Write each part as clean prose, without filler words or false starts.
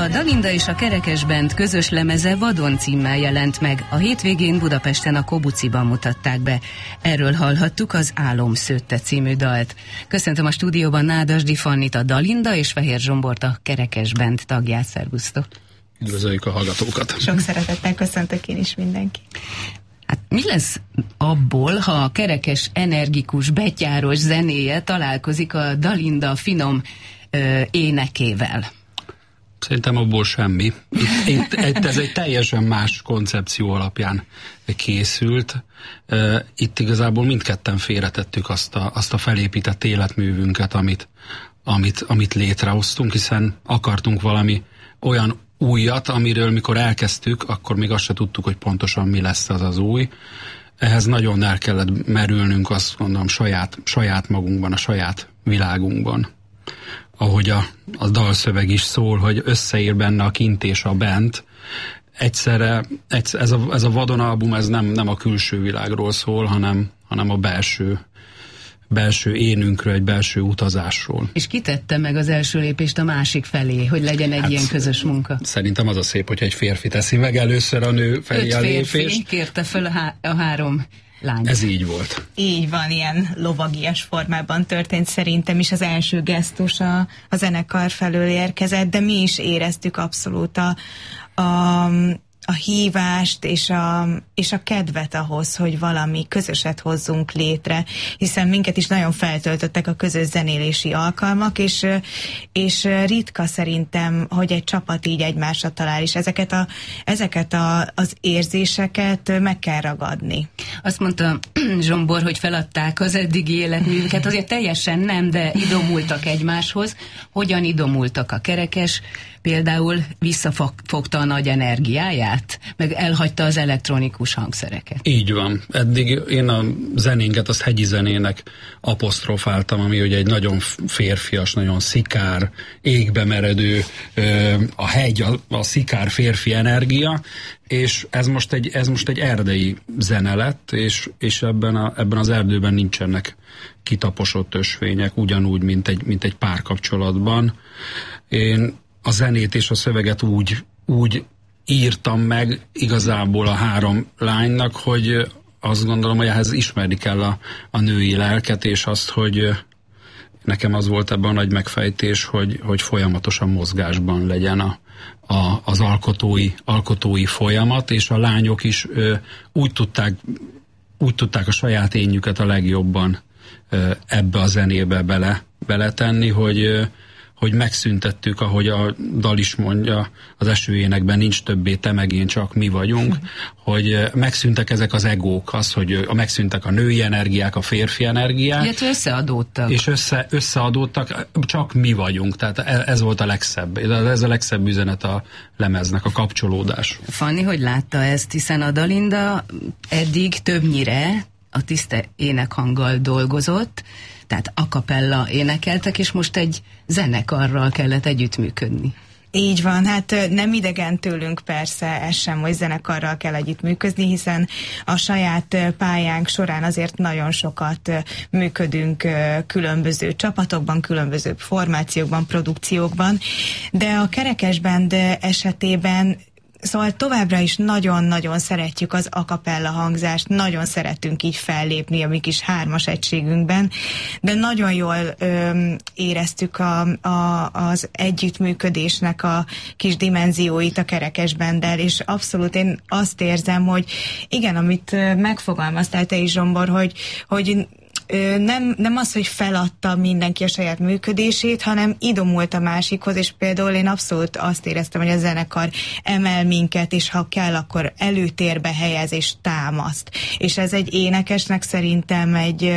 A Dalinda és a Kerekes Band közös lemeze Vadon címmel jelent meg. A hétvégén Budapesten a Kobuciban mutatták be. Erről hallhattuk az Álom szőtte című dalt. Köszöntöm a stúdióban Nádasdy Fannit, a Dalinda, és Fehér Zsombort, a Kerekes Band tagját. Szervusztok! Üdvözöljük a hallgatókat! Sok szeretettel köszöntök én is mindenki. Hát mi lesz abból, ha a Kerekes energikus, betyáros zenéje találkozik a Dalinda finom énekével? Szerintem abból semmi. Ez egy teljesen más koncepció alapján készült. Itt igazából mindketten félretettük azt a felépített életművünket, amit létrehoztunk, hiszen akartunk valami olyan újat, amiről mikor elkezdtük, akkor még azt se tudtuk, hogy pontosan mi lesz az új. Ehhez nagyon el kellett merülnünk, azt gondolom, saját magunkban, a saját világunkban. Ahogy a dalszöveg is szól, hogy összeér benne a kint és a bent. Egyszerre ez a Vadon album, ez nem a külső világról szól, hanem a belső énünkről, egy belső utazásról. És ki tette meg az első lépést a másik felé, hogy legyen egy ilyen közös munka? Szerintem az a szép, hogyha egy férfi teszi meg először a nő felé a lépést. 5 férfi kérte fel a 3 lány. Ez így volt. Így van, ilyen lovagias formában történt szerintem is. Az első gesztus a zenekar felől érkezett, de mi is éreztük abszolút a hívást és a kedvet ahhoz, hogy valami közöset hozzunk létre, hiszen minket is nagyon feltöltöttek a közös zenélési alkalmak, és ritka szerintem, hogy egy csapat így egymásra talál, és ezeket az érzéseket meg kell ragadni. Azt mondta Zsombor, hogy feladták az eddigi életművüket, azért teljesen nem, de idomultak egymáshoz. Hogyan idomultak? A Kerekes például visszafogta a nagy energiáját, meg elhagyta az elektronikus hangszereket. Így van. Eddig én a zenénket, azt hegyi zenének apostrofáltam, ami ugye egy nagyon férfias, nagyon szikár, égbe meredő, a hegy, a szikár férfi energia, és ez most egy erdei zene lett, és ebben az erdőben nincsenek kitaposott ösvények, ugyanúgy, mint egy párkapcsolatban. Én a zenét és a szöveget úgy írtam meg igazából a 3 lánynak, hogy azt gondolom, hogy ehhez ismerni kell a női lelket, és azt, hogy nekem az volt ebben a nagy megfejtés, hogy folyamatosan mozgásban legyen az alkotói folyamat, és a lányok is úgy tudták a saját énjüket a legjobban ebbe a zenébe beletenni, hogy megszüntettük, ahogy a dal is mondja, az esőénekben nincs többé te meg én, csak mi vagyunk, hogy megszűntek ezek az egók, hogy megszűntek a női energiák, a férfi energiák. Illetve összeadódtak. És összeadódtak, csak mi vagyunk, tehát ez volt a legszebb, ez a legszebb üzenet a lemeznek, a kapcsolódás. Fanni, hogy látta ezt, hiszen a Dalinda eddig többnyire a tiszta énekhanggal dolgozott, tehát a cappella énekeltek, és most egy zenekarral kellett együttműködni. Így van, hát nem idegen tőlünk persze ez sem, hogy zenekarral kell együttműködni, hiszen a saját pályánk során azért nagyon sokat működünk különböző csapatokban, különböző formációkban, produkciókban, de a Kerekes Band esetében szóval továbbra is nagyon-nagyon szeretjük az a cappella hangzást, nagyon szeretünk így fellépni a mi kis 3-as egységünkben, de nagyon jól éreztük az együttműködésnek a kis dimenzióit a Kerekes Banddel, és abszolút én azt érzem, hogy igen, amit megfogalmaztál te is, Zsombor, hogy nem az, hogy feladta mindenki a saját működését, hanem idomult a másikhoz, és például én abszolút azt éreztem, hogy a zenekar emel minket, és ha kell, akkor előtérbe helyez és támaszt. És ez egy énekesnek szerintem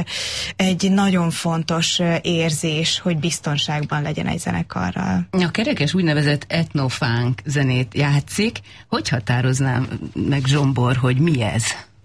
egy nagyon fontos érzés, hogy biztonságban legyen egy zenekarral. A Kerekes úgynevezett etnofunk zenét játszik. Hogy határoznám meg, Zsombor, hogy mi ez?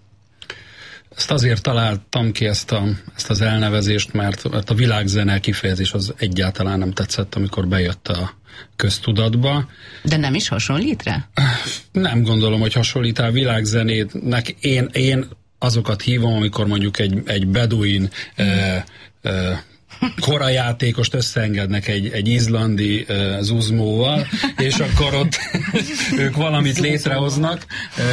Ezt azért találtam ki ezt az elnevezést, mert a világzene kifejezés az egyáltalán nem tetszett, amikor bejött a köztudatba. De nem is hasonlít rá? Nem gondolom, hogy hasonlít rá. Világzenének én azokat hívom, amikor mondjuk egy beduin korajátékost összeengednek egy izlandi Zuzmóval, és akkor ott ők valamit létrehoznak,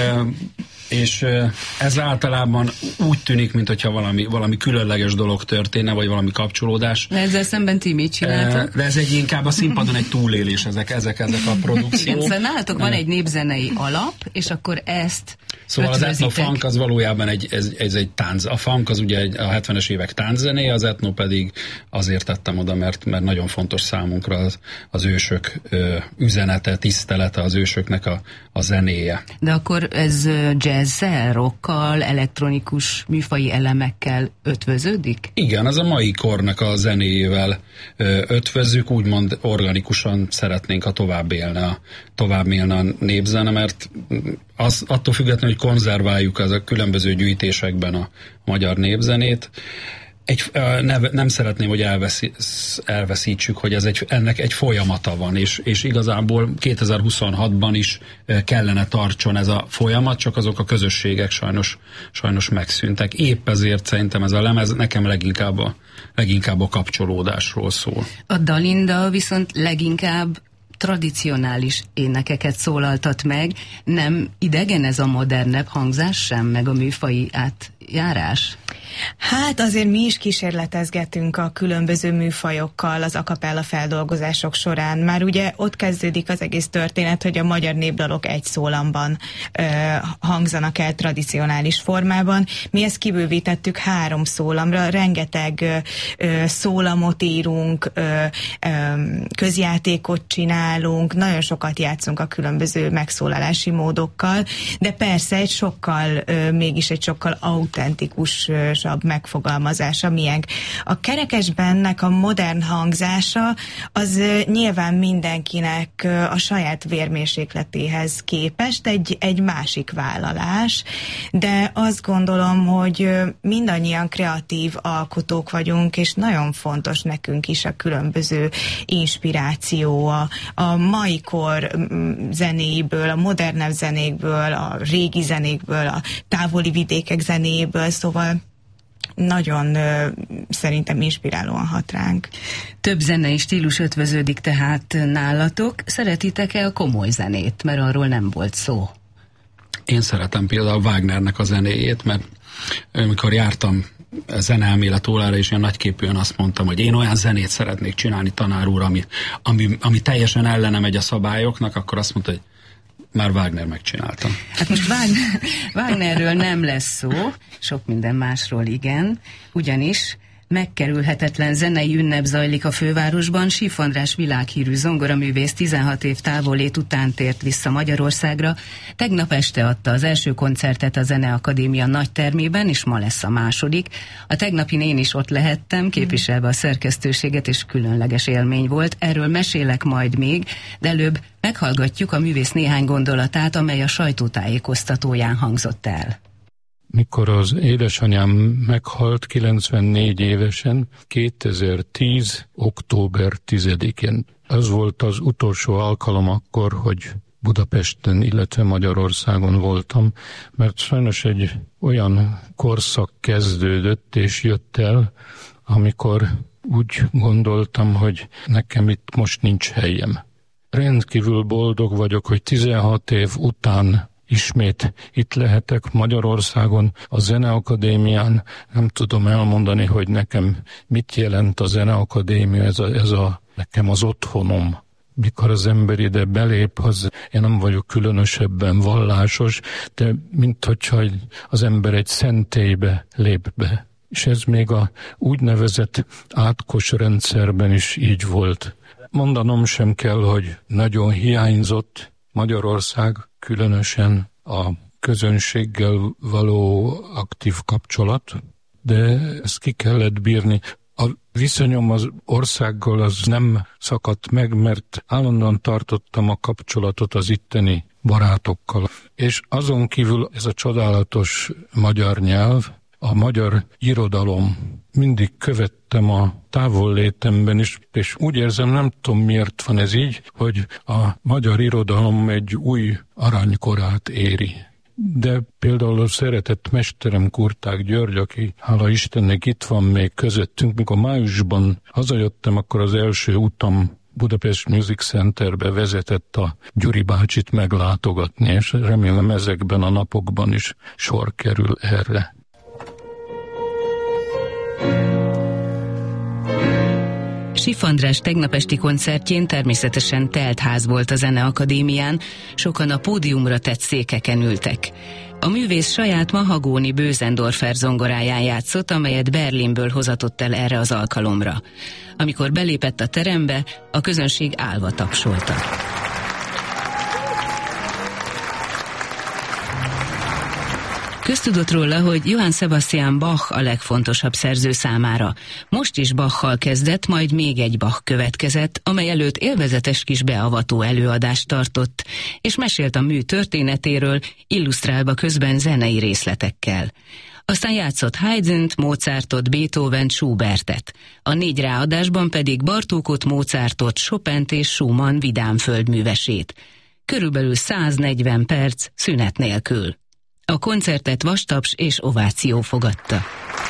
és ez általában úgy tűnik, mintha valami különleges dolog történne, vagy valami kapcsolódás. De ezzel szemben ti mit csináltok? De ez inkább a színpadon egy túlélés, ezek a produkciók. Igen, nálatok van egy népzenei alap, és akkor ezt szóval ötvözitek. az etno-funk az valójában egy tánc. A funk az ugye a 70-es évek tánczené, az etno pedig azért tettem oda, mert nagyon fontos számunkra az ősök üzenete, tisztelete, az ősöknek a zenéje. De akkor ez jazzzel, rockkal, elektronikus műfaji elemekkel ötvöződik? Igen, az a mai kornak a zenéjével ötvözzük, úgymond organikusan szeretnénk, ha tovább élne a népzene, mert attól függetlenül, hogy konzerváljuk a különböző gyűjtésekben a magyar népzenét, nem szeretném, hogy elveszítsük, hogy ennek egy folyamata van, és igazából 2026-ban is kellene tartson ez a folyamat, csak azok a közösségek sajnos megszűntek. Épp ezért szerintem ez a lemez nekem leginkább a kapcsolódásról szól. A Dalinda viszont leginkább tradicionális énekeket szólaltat meg, nem idegen ez a modernebb hangzás sem, meg a műfaji átjárás? Hát azért mi is kísérletezgetünk a különböző műfajokkal az a cappella feldolgozások során. Már ugye ott kezdődik az egész történet, hogy a magyar népdalok egy szólamban hangzanak el tradicionális formában. Mi ezt kibővítettük 3 szólamra, rengeteg szólamot írunk, közjátékot csinálunk, nagyon sokat játszunk a különböző megszólalási módokkal, de persze mégis egy sokkal autentikusabb megfogalmazása miénk. A Kerekesbennek a modern hangzása az nyilván mindenkinek a saját vérmérsékletéhez képest egy másik vállalás, de azt gondolom, hogy mindannyian kreatív alkotók vagyunk, és nagyon fontos nekünk is a különböző inspiráció, a mai kor zenéiből, a modernebb zenékből, a régi zenékből, a távoli vidékek zenéből, szóval nagyon szerintem inspirálóan hat ránk. Több zenei stílus ötvöződik tehát nálatok. Szeretitek-e a komoly zenét? Mert arról nem volt szó. Én szeretem például Wagnernek a zenéjét, mert amikor jártam zeneelmélet órára, és ilyen nagyképűen azt mondtam, hogy én olyan zenét szeretnék csinálni, tanár úr, ami teljesen ellene megy a szabályoknak, akkor azt mondta, hogy már Wagner megcsináltam. Hát most Wagnerről nem lesz szó, sok minden másról igen, ugyanis megkerülhetetlen zenei ünnep zajlik a fővárosban. Síf András világhírű zongoraművész 16 év távollét után tért vissza Magyarországra. Tegnap este adta az első koncertet a Zeneakadémia nagytermében, és ma lesz a második. A tegnapin én is ott lehettem, képviselve a szerkesztőséget, és különleges élmény volt. Erről mesélek majd még, de előbb meghallgatjuk a művész néhány gondolatát, amely a sajtótájékoztatóján hangzott el. Mikor az édesanyám meghalt 94 évesen, 2010. október 10-én. Ez volt az utolsó alkalom akkor, hogy Budapesten, illetve Magyarországon voltam, mert sajnos egy olyan korszak kezdődött és jött el, amikor úgy gondoltam, hogy nekem itt most nincs helyem. Rendkívül boldog vagyok, hogy 16 év után ismét itt lehetek Magyarországon, a Zeneakadémián. Nem tudom elmondani, hogy nekem mit jelent a Zeneakadémia, ez nekem az otthonom. Mikor az ember ide belép, én nem vagyok különösebben vallásos, de minthogyha az ember egy szentélybe lép be. És ez még a úgynevezett átkos rendszerben is így volt. Mondanom sem kell, hogy nagyon hiányzott Magyarország, különösen a közönséggel való aktív kapcsolat, de ezt ki kellett bírni. A viszonyom az országgal az nem szakadt meg, mert állandóan tartottam a kapcsolatot az itteni barátokkal. És azon kívül ez a csodálatos magyar nyelv, a magyar irodalom, mindig követtem a távollétemben is, és úgy érzem, nem tudom miért van ez így, hogy a magyar irodalom egy új aranykorát éri. de például a szeretett mesterem Kurták György, aki hála Istennek itt van még közöttünk, mikor májusban hazajöttem, akkor az első utam Budapest Music Centerbe vezetett a Gyuri bácsit meglátogatni, és remélem ezekben a napokban is sor kerül erre. Siff András tegnap esti koncertjén természetesen telt ház volt a Zeneakadémián, sokan a pódiumra tett székeken ültek. A művész saját mahagóni Bösendorfer zongoráján játszott, amelyet Berlinből hozatott el erre az alkalomra. Amikor belépett a terembe, a közönség állva tapsolta. Köztudott róla, hogy Johann Sebastian Bach a legfontosabb szerző számára. Most is Bachal kezdett, majd még egy Bach következett, amely előtt élvezetes kis beavató előadást tartott, és mesélt a mű történetéről, illusztrálva közben zenei részletekkel. Aztán játszott Haydnt, Mozartot, Beethovent, Schubertet. A 4 ráadásban pedig Bartókot, Mozartot, Chopint és Schumann vidám földművesét. Körülbelül 140 perc szünet nélkül. A koncertet vastaps és ováció fogadta.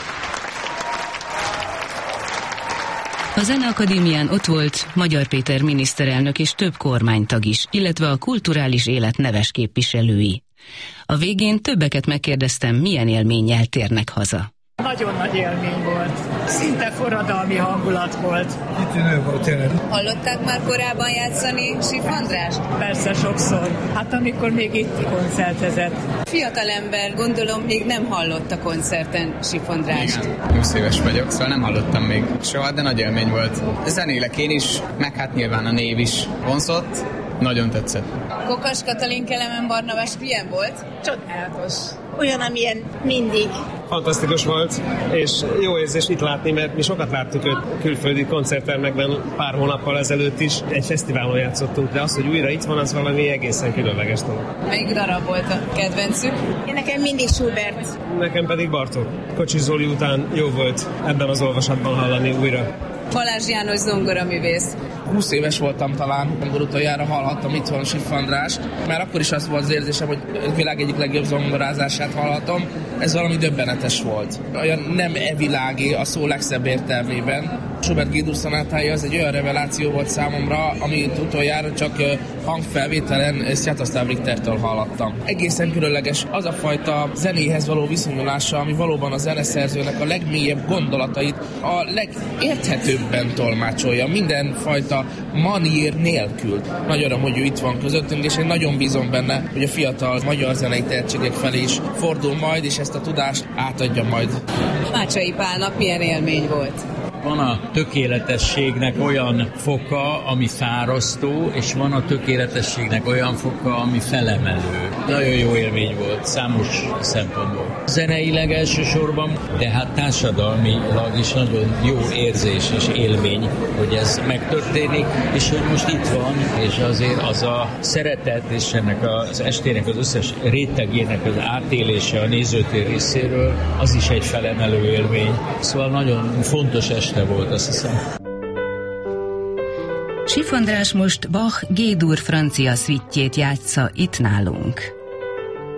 A Zeneakadémián ott volt Magyar Péter miniszterelnök és több kormánytag is, illetve a kulturális élet neves képviselői. A végén többeket megkérdeztem, milyen élménnyel térnek haza. Nagyon nagy élmény volt. Szinte forradalmi hangulat volt. Kitűnő volt tényleg. Hallották már korábban játszani Siff Andrást? Persze sokszor. Hát amikor még itt koncertezett. Fiatalember, gondolom, még nem hallott a koncerten Siff Andrást. Igen, 20 éves vagyok, szóval nem hallottam még soha, de nagy élmény volt. Zenélek én is, meg hát nyilván a név is vonzott. Nagyon tetszett. Kokas Katalin Kelemen Barnabás milyen volt? Csodálatos. Olyan, amilyen mindig. Fantasztikus volt, és jó érzés itt látni, mert mi sokat láttuk őt külföldi koncerttermekben pár hónappal ezelőtt is. Egy fesztiválon játszottunk, de az, hogy újra itt van, az valami egészen különleges dolog. Melyik darab volt a kedvencük? Nekem mindig Schubert. Nekem pedig Bartók. Kocsis Zoli után jó volt ebben az olvasatban hallani újra. Balázs János zongoraművész. 20 éves voltam talán, amikor utoljára hallhattam itthon Siff Andrást, mert akkor is az volt az érzésem, hogy a világ egyik legjobb zongorázását hallhatom. Ez valami döbbenetes volt. Olyan nem e-világi a szó legszebb értelmében. Schubert G-dur szonátája az egy olyan reveláció volt számomra, amit utoljára csak hangfelvételen Sviatoslav Richtertől hallottam. Egészen különleges az a fajta zenéhez való viszonyulása, ami valóban a zeneszerzőnek a legmélyebb gondolatait a legérthetőbben tolmácsolja, mindenfajta manír nélkül. Nagy öröm, hogy ő itt van közöttünk, és én nagyon bízom benne, hogy a fiatal magyar zenei tehetségek felé is fordul majd, és ezt a tudást átadja majd. Mácsai Pálnak milyen élmény volt? Van a tökéletességnek olyan foka, ami fárasztó, és van a tökéletességnek olyan foka, ami felemelő. Nagyon jó élmény volt, számos szempontból. Zeneileg elsősorban, de hát társadalmilag is nagyon jó érzés és élmény, hogy ez megtörténik, és hogy most itt van, és azért az a szeretet, és ennek az estének az összes rétegének az átélése a nézőtér részéről, az is egy felemelő élmény. Szóval nagyon fontos este volt, azt hiszem. Siff András most Bach G-dur francia szvittjét játsza itt nálunk.